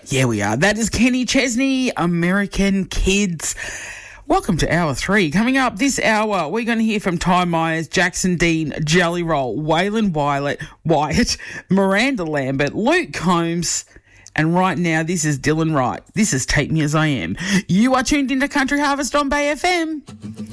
Yeah, we are. That is Kenny Chesney, American Kids. Welcome to Hour 3. Coming up this hour, we're going to hear from Ty Myers, Jackson Dean, Jelly Roll, Waylon Wyatt, Miranda Lambert, Luke Combs, and right now, this is Dylan Wright. This is Take Me As I Am. You are tuned into Country Harvest on Bay FM.